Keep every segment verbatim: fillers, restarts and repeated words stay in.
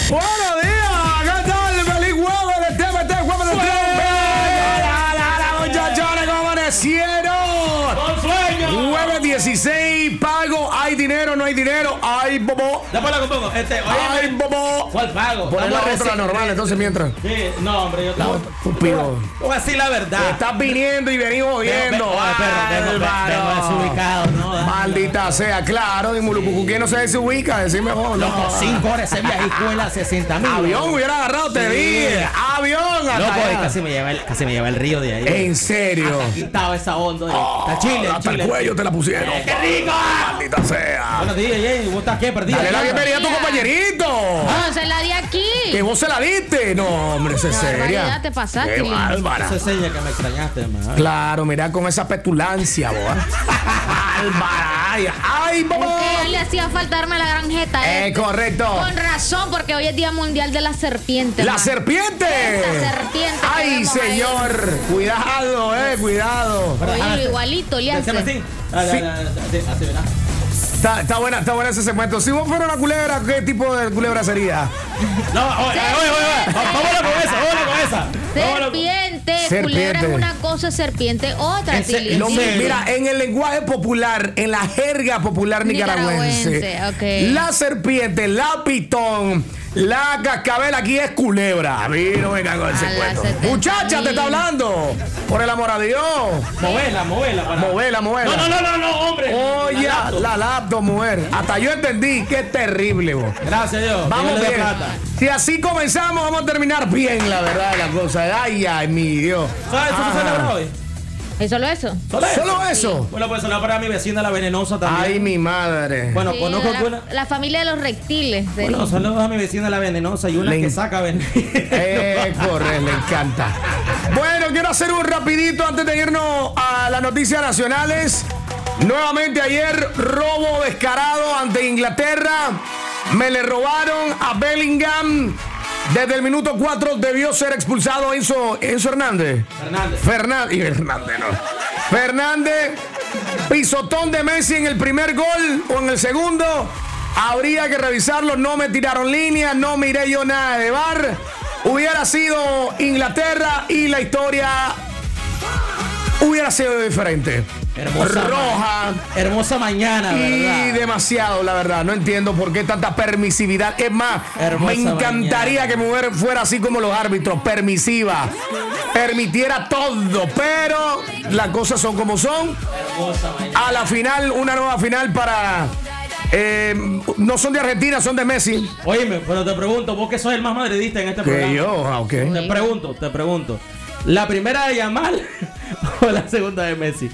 Buenos días, ¿qué tal? Feliz jueves del T V T, jueves del T V T. Muchachones, ¿cómo amanecieron? ¡Con sueño! Jueves dieciséis, pago, hay dinero, no hay dinero, hay bobo. Después la compongo. Este, Ay, oye, bobo. ¿cuál pago? Pon la Estamos otra reci- normal, entonces mientras. Sí, no, hombre, yo tengo. Estúpido. Voy a decir la verdad. Estás viniendo y venimos viendo. Vengo, perro, vengo, vengo desubicado, ¿no? Maldita sea, claro, y Mulucucu, ¿quién no se desubica? Decime vos, no. Loco, cinco horas ese viaje escuela, sesenta mil. Avión hubiera agarrado, te Sí. dije. Avión, hasta Loco, allá. y casi me lleva el, casi me lleva el río de ahí. En serio. Aquí estaba esa onda. de- Oh, Está Chile, hasta Chile. el cuello te la pusieron. ¡Qué rico! Maldita sea. Buenos días, Jay. ¿Vos estás qué? Perdido. Dale la bienvenida a tu compañerito. No, se la di aquí. Que vos se la diste. No, hombre, ese es Qué barbaridad, seria. te pasaste, Qué Lin. bárbara. Esa es seña que me extrañaste, hermano. Claro, mira con esa petulancia, vos. Bárbara. Ay, ay, Es bobo. que le hacía falta darme la gran jeta. Eh, este. correcto. Con razón, porque hoy es Día Mundial de la Serpiente. La man. serpiente. Esa serpiente que Ay, vemos ahí. señor. Cuidado, eh, cuidado. Oye, igualito le Haceme hace. así. Dale, Sí. dale, dale, así, así, ¿verdad? Está, está buena, está buena ese segmento. Si vos fueras una culebra, ¿qué tipo de culebra sería? No, oye, oye, oye, oye. Vámonos con esa, vámonos con esa. Vámonos con- Serpiente, Serpiente. culebra es una cosa, serpiente otra. En se- Tilly. Lo Sí. mi- mira, en el lenguaje popular, en la jerga popular nicaragüense, Nicaragüense, ok. la serpiente, la pitón, la cascabel aquí es culebra. A mí no me cago en ese A la cuento. setenta Muchacha, te mil. está hablando. Por el amor a Dios. Movela, movela. Para... Movela, movela. No, no, no, no, no, hombre. Oye, La laptop. la laptop, mujer. Hasta yo entendí. Qué terrible, vos. Gracias, Dios. Vamos Dios le dé bien. plata. Si así comenzamos, vamos a terminar bien, la verdad de la cosa. Ay, ay, mi Dios. ¿Sabes eso se Ajá. celebra hoy? ¿Es solo eso? ¿Solo eso? Solo eso. Bueno, pues saludar para mi vecina, la venenosa también. Ay, mi madre. Bueno, Sí, conozco la, que una... la familia de los reptiles. sería. Bueno, saludos a mi vecina, la venenosa, y una Le- que saca veneno. Eh, corre, le encanta. Bueno, quiero hacer un rapidito antes de irnos a las noticias nacionales. Nuevamente ayer, robo descarado ante Inglaterra. Me le robaron a Bellingham. Desde el minuto cuatro debió ser expulsado Enzo, Enzo Hernández. Fernández. Fernández. Y Hernández, no. Fernández. Pisotón de Messi en el primer gol o en el segundo. Habría que revisarlo. No me tiraron línea. No miré yo nada de V A R. Hubiera sido Inglaterra y la historia hubiera sido diferente. Hermosa Roja. ma- Hermosa mañana, Y ¿verdad? demasiado, la verdad. No entiendo por qué tanta permisividad. Es más, Hermosa me encantaría mañana. que mujer fuera así como los árbitros, permisiva. Permitiera todo. Pero las cosas son como son. Hermosa mañana. A la final, una nueva final para... eh, no son de Argentina, son de Messi. Óyeme, pero te pregunto, vos que sos el más madridista en este Que programa. yo, ah, ok. Te pregunto, te pregunto. ¿La primera de Yamal o la segunda de Messi?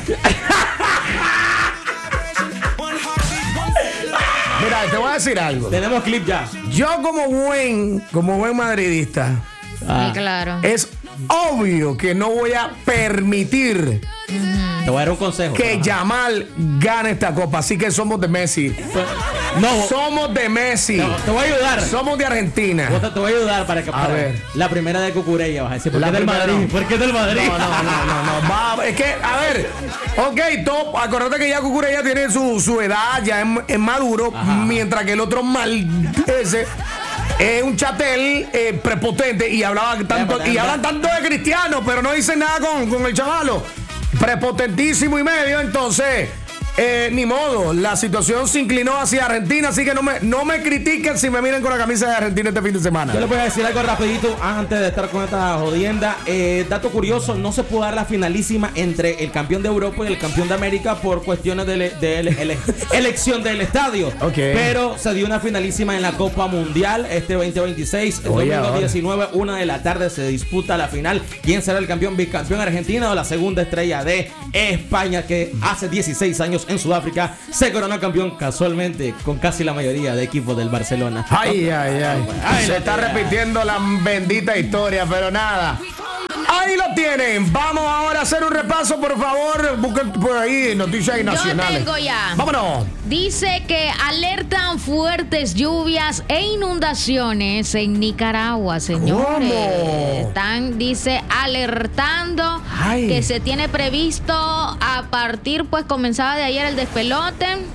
Mira, te voy a decir algo. Tenemos clip ya. Yo como buen, como buen madridista, Ah, Sí, claro. es obvio que no voy a permitir te voy a dar un consejo. que Yamal gane esta copa. Así que somos de Messi. No, Somos de Messi. no, te voy a ayudar. Somos de Argentina. Vos Te, te voy a ayudar para que A para- ver. La primera de Cucurella vas a decir. ¿Por La qué del primera Madrid? no. ¿Por qué del Madrid? No, no, no, no, no. Va, es que, a ver, ok, top, acordate que ya Cucura ya tiene su, su edad, ya es, es maduro, Ajá. mientras que el otro mal ese es un chatel eh, prepotente y hablaba tanto, pero- y hablan tanto de Cristiano, pero no dicen nada con, con el chavalo. Prepotentísimo y medio, entonces. Eh, ni modo, la situación se inclinó hacia Argentina, así que no me, no me critiquen si me miran con la camisa de Argentina este fin de semana. Yo le voy a decir algo rapidito antes de estar con esta jodienda. Eh, dato curioso, no se pudo dar la finalísima entre el campeón de Europa y el campeón de América por cuestiones de, ele- de ele- ele- elección del estadio. Ok. Pero se dio una finalísima en la Copa Mundial este veinte veintiséis. El Oye, domingo ahora. diecinueve, una de la tarde se disputa la final. ¿Quién será el campeón? Bicampeón argentino o la segunda estrella de España, que hace dieciséis años en Sudáfrica se coronó campeón casualmente con casi la mayoría de equipos del Barcelona. Ay, ay, ay. Ay, Se la está tía. repitiendo la bendita historia, pero nada. Ahí lo tienen. Vamos ahora a hacer un repaso, por favor. Busquen por ahí noticias nacionales. Yo tengo ya. Vámonos. Dice que alertan fuertes lluvias e inundaciones en Nicaragua, señores. ¿Cómo? Están, dice, alertando Ay. que se tiene previsto a partir, pues comenzaba de ayer el despelote.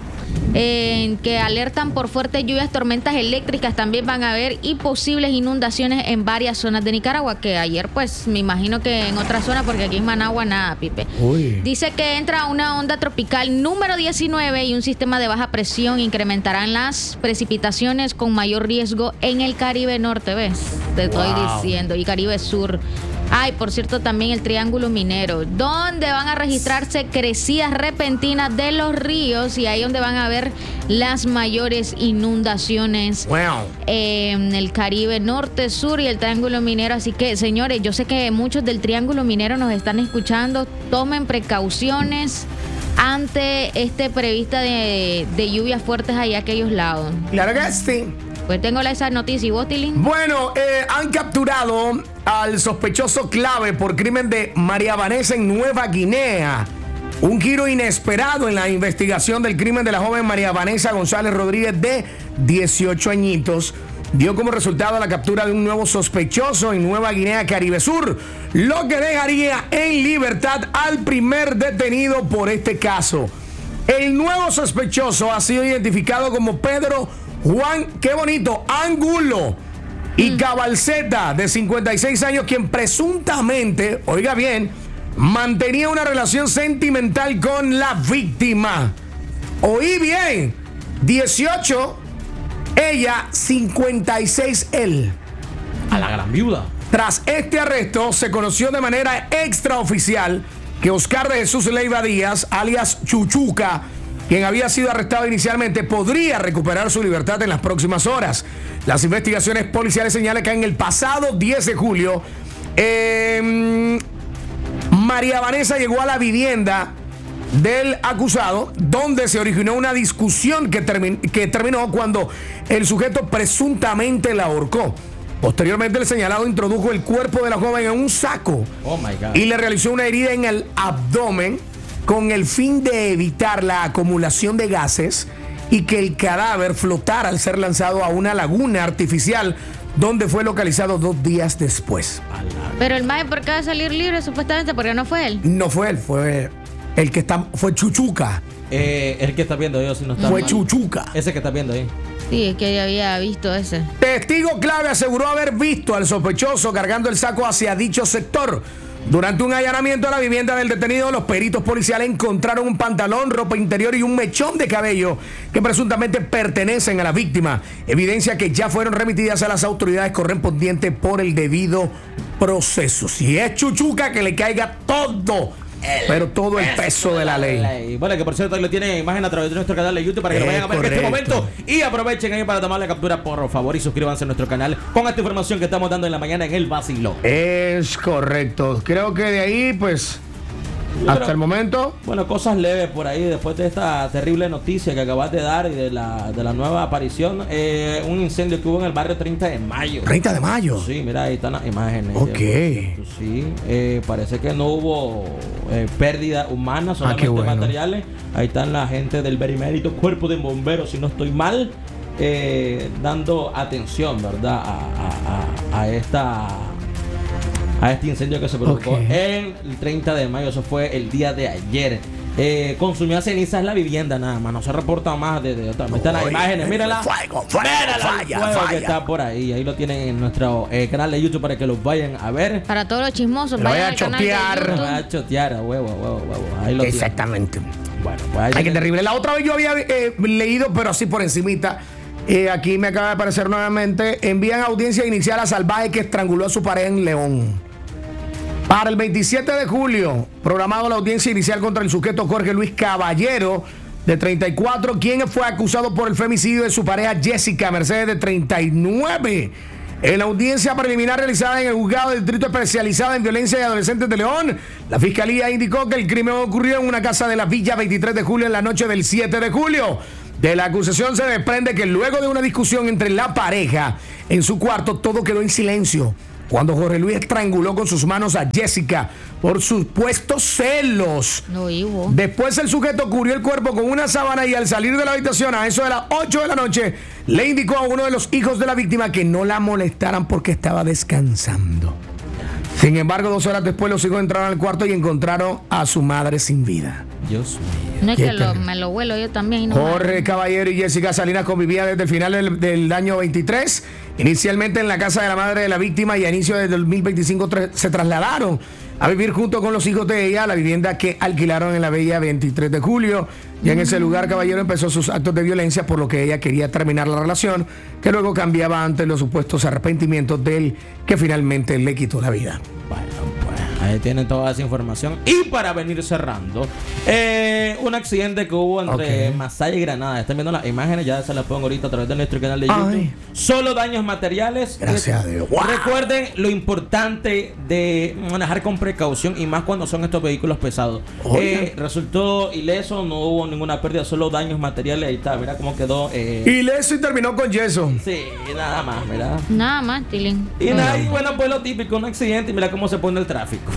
eh, que alertan por fuertes lluvias, tormentas eléctricas también van a haber y posibles inundaciones en varias zonas de Nicaragua, que ayer pues me imagino que en otras zonas, porque aquí en Managua nada, Pipe. Uy. Dice que entra una onda tropical número diecinueve y un sistema de baja presión incrementarán las precipitaciones con mayor riesgo en el Caribe Norte, ¿ves? Te estoy Wow. diciendo, y Caribe Sur. Ay, por cierto, también el Triángulo Minero, donde van a registrarse crecidas repentinas de los ríos y ahí donde van a haber las mayores inundaciones Wow. en el Caribe Norte, Sur y el Triángulo Minero. Así que, señores, yo sé que muchos del Triángulo Minero nos están escuchando. Tomen precauciones ante este prevista de, de lluvias fuertes allá a aquellos lados. Claro que sí. Pues tengo la- esa noticia. ¿Y vos, Tilín? Bueno, eh, han capturado al sospechoso clave por crimen de María Vanessa en Nueva Guinea. Un giro inesperado en la investigación del crimen de la joven María Vanessa González Rodríguez de dieciocho añitos dio como resultado la captura de un nuevo sospechoso en Nueva Guinea, Caribe Sur, lo que dejaría en libertad al primer detenido por este caso. El nuevo sospechoso ha sido identificado como Pedro Juan, qué bonito, Angulo y Cabalceta, de cincuenta y seis años, quien presuntamente, oiga bien, mantenía una relación sentimental con la víctima. Oí bien, dieciocho, ella, cincuenta y seis él. A la gran viuda. Tras este arresto, se conoció de manera extraoficial que Oscar de Jesús Leiva Díaz, alias Chuchuca, quien había sido arrestado inicialmente, podría recuperar su libertad en las próximas horas. Las investigaciones policiales señalan que en el pasado diez de julio, eh, María Vanessa llegó a la vivienda del acusado, donde se originó una discusión que, termi- que terminó cuando el sujeto presuntamente la ahorcó. Posteriormente, el señalado introdujo el cuerpo de la joven en un saco Oh my God. y le realizó una herida en el abdomen con el fin de evitar la acumulación de gases y que el cadáver flotara al ser lanzado a una laguna artificial, donde fue localizado dos días después. Pero el mae, ¿por qué va a salir libre supuestamente? Porque no fue él. No fue él, fue el que está, fue Chuchuca. Eh, el que está viendo yo, si no está Fue mal. Chuchuca. Ese que está viendo ahí. Sí, es que ya había visto ese. Testigo clave aseguró haber visto al sospechoso cargando el saco hacia dicho sector. Durante un allanamiento a la vivienda del detenido, los peritos policiales encontraron un pantalón, ropa interior y un mechón de cabello que presuntamente pertenecen a la víctima. Evidencia que ya fueron remitidas a las autoridades correspondientes por el debido proceso. Si es Chuchuca, que le caiga todo, pero todo el peso de la ley. Bueno, que por cierto ahí lo tienen imagen a través de nuestro canal de YouTube para que lo Es vayan a ver en este correcto. momento. Y aprovechen ahí para tomar la captura, por favor, y suscríbanse a nuestro canal con esta información que estamos dando en la mañana en el vacilón. Es correcto. Creo que de ahí, pues, hasta Pero- el momento, Bueno, cosas leves por ahí después de esta terrible noticia que acabas de dar y de la, de la nueva aparición. Eh, un incendio que hubo en el barrio treinta de mayo. treinta de mayo. Sí, mira, ahí están las imágenes. Ok. Sí, eh, parece que no hubo eh, pérdida humana, solamente qué bueno. materiales. Ahí están la gente del berimérito Cuerpo de Bomberos, si no estoy mal, eh, dando atención, ¿verdad? A, a- a- a esta... a este incendio que se provocó Ok. en el treinta de mayo, eso fue el día de ayer. Eh, consumió cenizas la vivienda nada más, no se reporta más de, de otra. Ahí están las Oye, imágenes, mírala. fuego, fuego, Mírala, el falla, fuego que falla. está por ahí. Ahí lo tienen en nuestro eh, canal de YouTube para que los vayan a ver. Para todos los chismosos, Lo voy vayan a al canal de chotear. YouTube. Va a chotear a huevo, a huevo, a huevo. Ahí lo tienen. Exactamente. Bueno, pues ahí Ay, qué tienen- terrible. La otra vez yo había eh, leído, pero así por encimita. Eh, aquí me acaba de aparecer nuevamente. Envían audiencia inicial a Salvaje que estranguló a su pareja en León. Para el veintisiete de julio, programado la audiencia inicial contra el sujeto Jorge Luis Caballero, de treinta y cuatro, quien fue acusado por el femicidio de su pareja Jessica Mercedes, de treinta y nueve. En la audiencia preliminar realizada en el juzgado del distrito especializado en violencia de adolescentes de León, la fiscalía indicó que el crimen ocurrió en una casa de la Villa veintitrés de julio en la noche del siete de julio. De la acusación se desprende que luego de una discusión entre la pareja en su cuarto, todo quedó en silencio cuando Jorge Luis estranguló con sus manos a Jessica por supuestos celos. No iba. Después el sujeto cubrió el cuerpo con una sábana y al salir de la habitación a eso de las ocho de la noche le indicó a uno de los hijos de la víctima que no la molestaran porque estaba descansando. Sin embargo, dos horas después los hijos entraron al cuarto y encontraron a su madre sin vida. Dios mío. No es Qué que lo, terrible. me lo vuelo yo también. y no Jorge Caballero y Jessica Salinas convivían desde el final del, del año veintitrés. Inicialmente en la casa de la madre de la víctima y a inicio del dos mil veinticinco tre- se trasladaron a vivir junto con los hijos de ella a la vivienda que alquilaron en la bella veintitrés de julio. Y en ese lugar, Caballero empezó sus actos de violencia, por lo que ella quería terminar la relación, que luego cambiaba ante los supuestos arrepentimientos de él, que finalmente le quitó la vida. Bueno, pues ahí tienen toda esa información. Y para venir cerrando, eh, un accidente que hubo entre Ok. Masaya y Granada. Están viendo las imágenes, ya se las pongo ahorita a través de nuestro canal de YouTube. Ay. Solo daños materiales. Gracias a Dios. ¡Wow! Recuerden lo importante de manejar con precaución y más cuando son estos vehículos pesados. Oigan. Eh, resultó ileso, no hubo ninguna pérdida, solo daños materiales. Ahí está, mira cómo quedó. Eh, Ileso y terminó con yeso. sí, nada más, ¿verdad? Nada más, Tilín. Y nada, y bueno, pues lo típico, un accidente y mira cómo se pone el tráfico.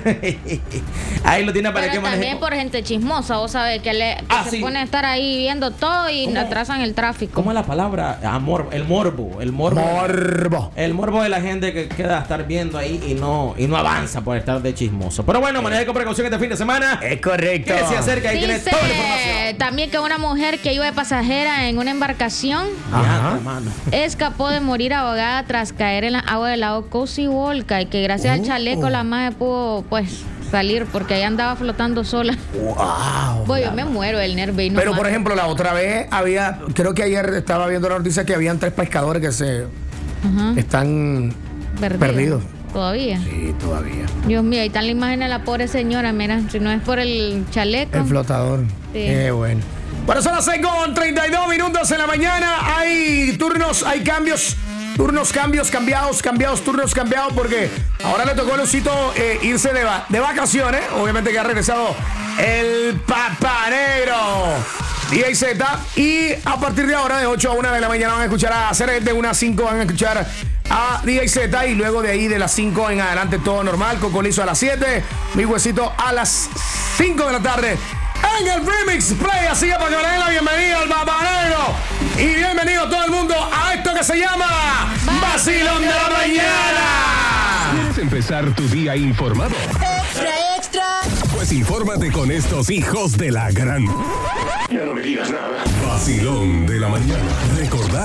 Ahí lo tiene para Pero que maneje. también por gente chismosa, vos sabés, que, le, que Ah, se sí. pone a estar ahí viendo todo y ¿Cómo? atrasan el tráfico. ¿Cómo es la palabra? Amor, el morbo, el morbo. Morbo. El morbo de la gente que queda a estar viendo ahí y no, y no avanza por estar de chismoso. Pero bueno, maneje con precaución este fin de semana. Es correcto. Que se acerca y tiene Dice toda la información. también que una mujer que iba de pasajera en una embarcación Ajá. Ajá, mano. escapó de morir ahogada tras caer en la agua del lago Cozy Volca y que gracias al Oh. chaleco la madre pudo pues salir porque ahí andaba flotando sola. Wow. Voy, yo me muero del nervio y no Pero más. por ejemplo, la otra vez había, creo que ayer estaba viendo la noticia que habían tres pescadores que se Ajá, están perdido. perdidos. Todavía. Sí, todavía. Dios mío, ahí está la imagen de la pobre señora, mira, si no es por el chaleco. El flotador. Sí. Qué bueno. Bueno, son las seis con treinta y dos minutos en la mañana. Hay turnos, hay cambios. Turnos, cambios, cambiados, cambiados, turnos, cambiados, porque ahora le tocó a Lucito eh, irse de, va- de vacaciones. Obviamente que ha regresado el Papá Negro. D J Z. Y a partir de ahora, de ocho a una de la mañana, van a escuchar a Ceres. De una a cinco van a escuchar a D J Z. Y luego de ahí, de las cinco en adelante, todo normal. Cocolizo a las siete. Mi huesito a las cinco de la tarde. En el Remix Play, así que para que me den la bienvenida al Papá Negro. Y bienvenido todo el mundo a esto que se llama Vacilón de la Mañana. ¿Quieres empezar tu día informado? Extra, extra. Pues infórmate con estos hijos de la gran. Ya no me digas nada. Vacilón de la Mañana. Recordar.